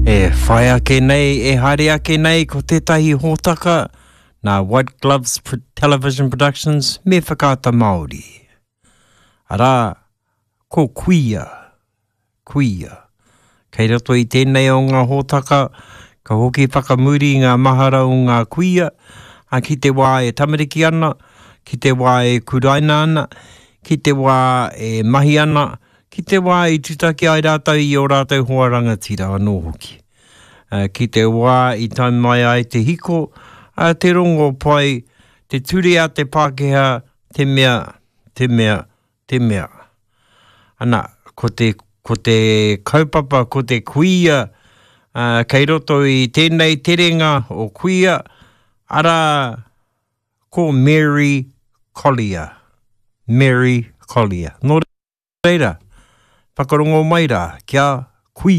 E whai ake nei, e haere ake nei ko tētahi hōtaka nā White Gloves Television Productions me whakaata Māori. Arā, ko kuia. Kei roto i tēnei o ngā hōtaka, ka hoki whakamuri ngā mahara o ngā kuia, a ki te wā e tamariki ana, ki te wā e kuraina ana, ki te wā e mahi ana, ki te wā i tutaki ai rātou i o rātou hoa rangatira anō hoki. Ki te wā i taim mai ai te hiko, te rongo pai, te turea, te Pākehā, te mea. Ana, ko te kaupapa, ko te kuia, kei roto i tēnei terenga o kuia, ara ko Mary Collier. Nō reira, whakarongo mai rā, kia